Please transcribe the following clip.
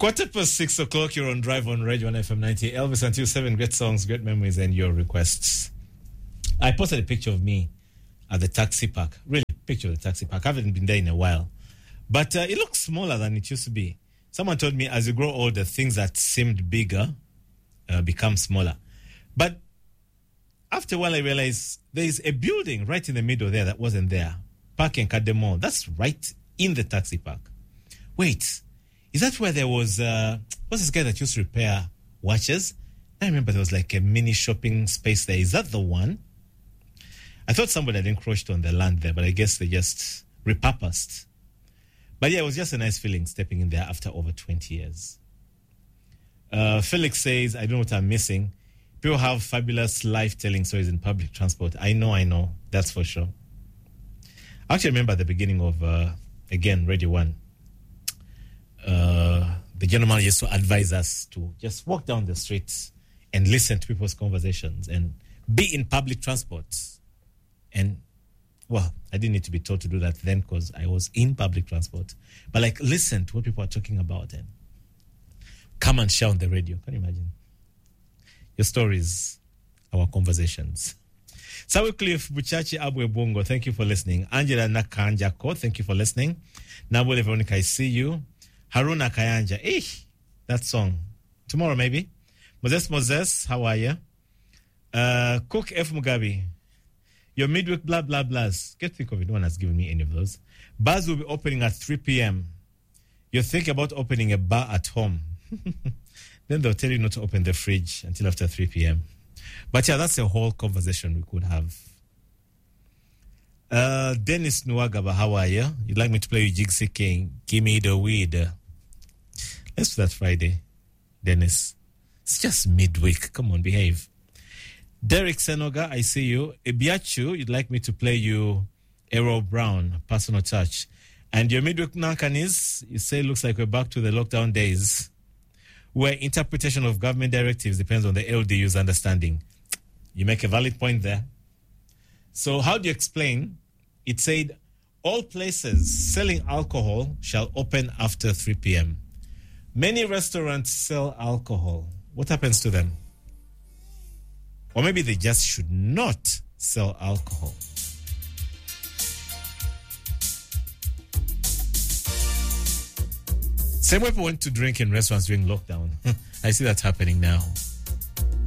6:15, you're on Drive on Radio 1 FM 90. Elvis until 7. Great songs, great memories, and your requests. I posted a picture of me at the taxi park. Really, picture of the taxi park. I haven't been there in a while. But it looks smaller than it used to be. Someone told me as you grow older, things that seemed bigger become smaller. But after a while, I realized there is a building right in the middle there that wasn't there. Park and Kademo. That's right in the taxi park. Wait, is that where there was, what's this guy that used to repair watches? I remember there was like a mini shopping space there. Is that the one? I thought somebody had encroached on the land there, but I guess they just repurposed. But yeah, it was just a nice feeling stepping in there after over 20 years. Felix says, I don't know what I'm missing. People have fabulous life-telling stories in public transport. I know. That's for sure. I actually remember at the beginning of, again, Radio 1. The gentleman used to advise us to just walk down the streets and listen to people's conversations and be in public transport. And, well, I didn't need to be told to do that then because I was in public transport. But, like, listen to what people are talking about and come and share on the radio. Can you imagine? Your stories, our conversations. Sawi Cliff Buchachi Abwe Bongo, thank you for listening. Angela Nakanjako, thank you for listening. Nabole Veronica, I see you. Haruna Kayanja, that song. Tomorrow, maybe. Moses, how are you? Cook F. Mugabe, your midweek blah, blah, blahs. Can't think of it. No one has given me any of those. Bars will be opening at 3 p.m. You think about opening a bar at home. Then they'll tell you not to open the fridge until after 3 p.m. But yeah, that's a whole conversation we could have. Dennis Nwagaba, how are you? You'd like me to play you Jigsy King? Give me the weed. Let's do that Friday, Dennis. It's just midweek. Come on, behave. Derek Senoga, I see you. Ibiachu, you'd like me to play you Errol Brown, Personal Touch. And your midweek Nankanis, you say looks like we're back to the lockdown days, where interpretation of government directives depends on the LDU's understanding. You make a valid point there. So how do you explain? It said, all places selling alcohol shall open after 3 p.m. Many restaurants sell alcohol. What happens to them? Or maybe they just should not sell alcohol. Same way people went to drink in restaurants during lockdown. I see that happening now.